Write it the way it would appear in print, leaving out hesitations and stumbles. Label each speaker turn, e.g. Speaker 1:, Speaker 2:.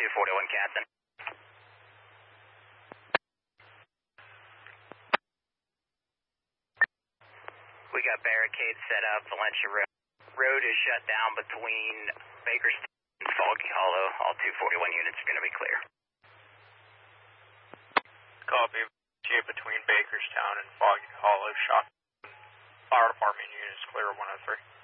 Speaker 1: 241 Canton. We got barricades set up. Valencia Road is shut down between Bakerstown and Foggy Hollow. All 241 units are going to be clear.
Speaker 2: Copy. Between Bakerstown and Foggy Hollow, shot. Fire department units clear 103.